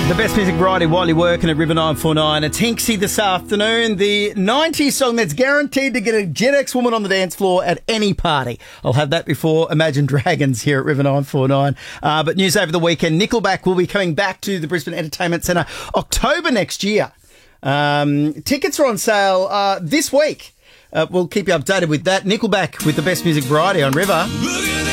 The best music variety while you're working at River 949. It's Hinksy this afternoon. The 90s song that's guaranteed to get a Gen X woman on the dance floor at any party. I'll have that before Imagine Dragons here at River 949. But news over the weekend, Nickelback will be coming back to the Brisbane Entertainment Centre October next year. Tickets are on sale this week. We'll keep you updated with that. Nickelback with the best music variety on River.